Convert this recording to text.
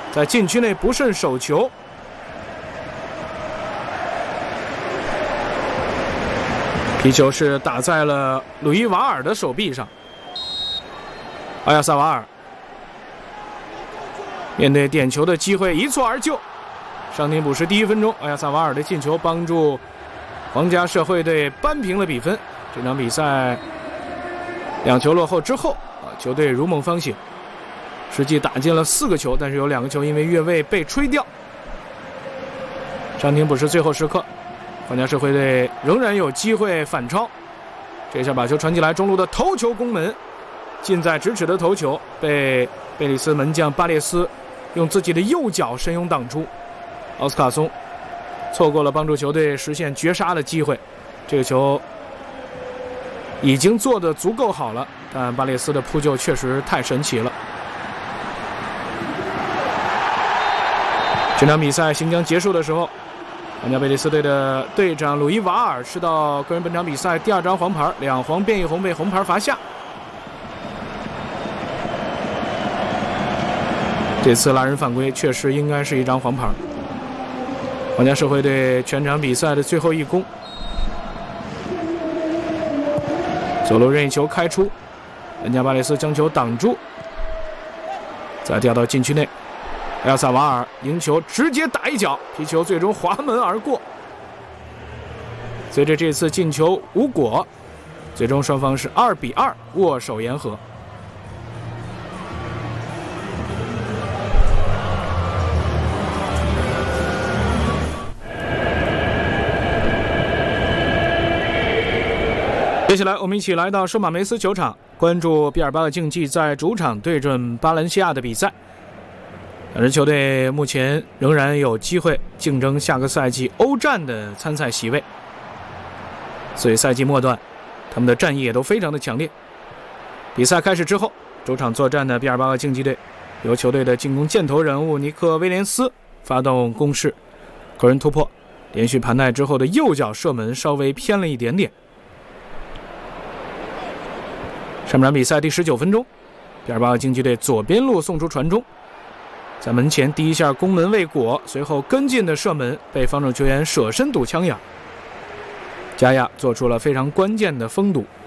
在禁区内不慎手球。皮球是打在了鲁伊瓦尔的手臂上。阿亚萨瓦尔面对点球的机会一蹴而就。伤停补时第1分钟，阿亚萨瓦尔的进球帮助皇家社会队扳平了比分。这场比赛2球落后之后，球队如梦方醒，实际打进了4个球，但是有2个球因为越位被吹掉。伤停补时最后时刻，皇家社会队仍然有机会反超。这下把球传进来，中路的头球攻门，近在咫尺的头球被贝里斯门将巴列斯用自己的右脚深拥挡出。奥斯卡松错过了帮助球队实现绝杀的机会。这个球已经做得足够好了，但巴列斯的扑救确实太神奇了。这场比赛行将结束的时候，皇家贝蒂斯队的队长鲁伊瓦尔吃到个人本场比赛第2张黄牌，2黄变1红被红牌罚下。这次拉人犯规确实应该是1张黄牌。皇家社会队全场比赛的最后一攻，左路任意球开出，恩加巴雷斯将球挡住，再掉到禁区内，埃尔萨瓦尔迎球直接打一脚，皮球最终滑门而过。随着这次进球无果，最终双方是2比2握手言和。接下来我们一起来到圣马梅斯球场，关注毕尔巴鄂竞技在主场对阵巴伦西亚的比赛。两支球队目前仍然有机会竞争下个赛季欧战的参赛席位，所以赛季末段他们的战意也都非常的强烈。比赛开始之后，主场作战的毕尔巴鄂竞技队由球队的进攻箭头人物尼克威廉斯发动攻势，个人突破，连续盘带之后的右脚射门稍微偏了一点点。上半场比赛第19分钟，毕尔巴鄂竞技队左边路送出传中，在门前第一下攻门未果，随后跟进的射门被防守球员舍身堵枪眼，加亚做出了非常关键的封堵，